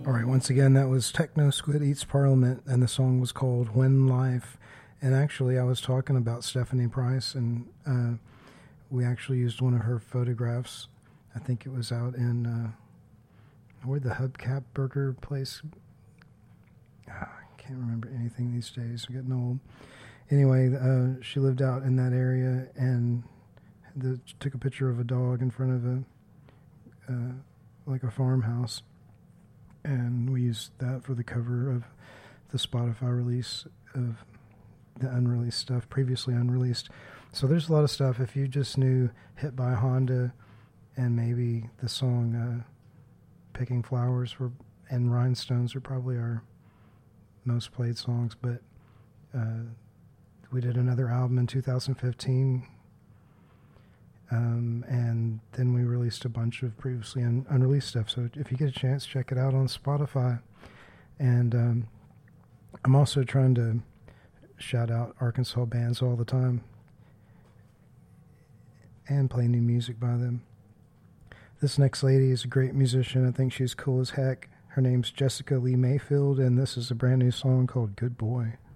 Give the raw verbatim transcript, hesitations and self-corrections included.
All right, once again, that was Techno Squid Eats Parliament, and the song was called When Life. And actually, I was talking about Stephanie Price, and uh, we actually used one of her photographs. I think it was out in, uh, where'd the Hubcap Burger place? Ah, I can't remember anything these days. I'm getting old. Anyway, uh, she lived out in that area, and the, took a picture of a dog in front of a, uh, like a farmhouse. And we used that for the cover of the Spotify release of the unreleased stuff, previously unreleased. So there's a lot of stuff. If you just knew Hit by Honda and maybe the song uh, Picking Flowers were, and Rhinestones are probably our most played songs. But uh, we did another album in two thousand fifteen. Um, and then we released a bunch of previously un- unreleased stuff. So if you get a chance, check it out on Spotify. And um, I'm also trying to shout out Arkansas bands all the time and play new music by them. This next lady is a great musician. I think she's cool as heck. Her name's Jessica Lee Mayfield, and this is a brand new song called Good Boy.